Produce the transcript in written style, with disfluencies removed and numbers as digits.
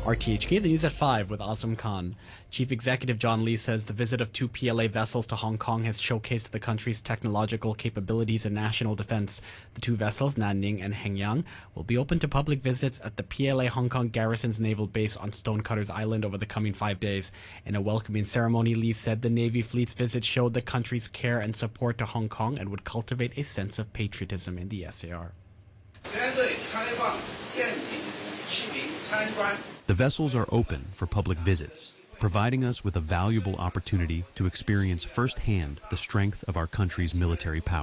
RTHK, the news at 5 with Azam Khan. Chief Executive John Lee says the visit of two PLA vessels to Hong Kong has showcased the country's technological capabilities in national defense. The two vessels, Nanning and Hengyang, will be open to public visits at the PLA Hong Kong Garrison's naval base on Stonecutters Island over the coming 5 days. In a welcoming ceremony, Lee said the Navy fleet's visit showed the country's care and support to Hong Kong and would cultivate a sense of patriotism in the SAR. The vessels are open for public visits, providing us with a valuable opportunity to experience firsthand the strength of our country's military power.